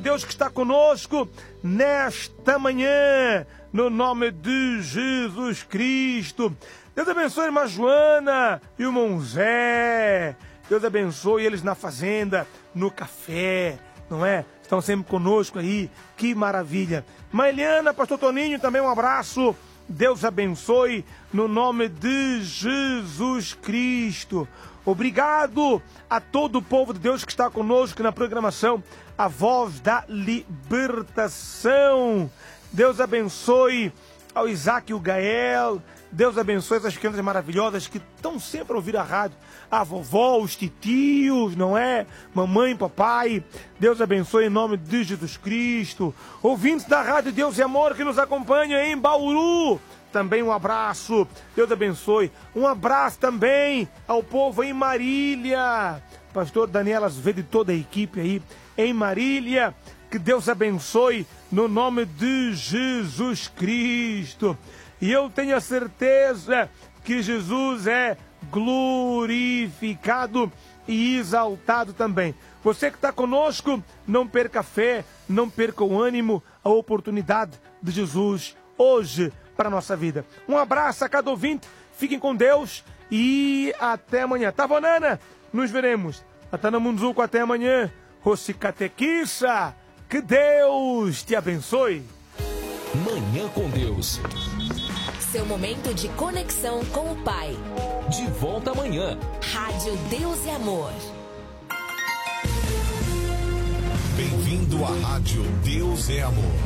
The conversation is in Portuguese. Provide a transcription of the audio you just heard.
Deus que está conosco nesta manhã, no nome de Jesus Cristo. Deus abençoe a irmã Joana e o irmão Zé. Deus abençoe eles na fazenda, no café, não é? Estão sempre conosco aí, que maravilha. Irmã Eliana, pastor Toninho, também um abraço. Deus abençoe no nome de Jesus Cristo. Obrigado a todo o povo de Deus que está conosco na programação A Voz da Libertação. Deus abençoe ao Isaac e o Gael. Deus abençoe essas crianças maravilhosas que estão sempre a ouvir a rádio. A vovó, os titios, não é? Mamãe, papai. Deus abençoe em nome de Jesus Cristo. Ouvintes da Rádio Deus e Amor que nos acompanham em Bauru. Também um abraço. Deus abençoe. Um abraço também ao povo em Marília. Pastor Daniel Azevedo e toda a equipe aí em Marília. Que Deus abençoe no nome de Jesus Cristo. E eu tenho a certeza que Jesus é glorificado e exaltado também. Você que está conosco, não perca a fé, não perca o ânimo, a oportunidade de Jesus hoje para a nossa vida. Um abraço a cada ouvinte, fiquem com Deus e até amanhã. Tavanana, nos veremos. Atana Munzuco, até amanhã. Rocicatequiça, que Deus te abençoe. Manhã com Deus. Seu momento de conexão com o Pai. De volta amanhã. Rádio Deus e Amor. Bem-vindo à Rádio Deus é Amor.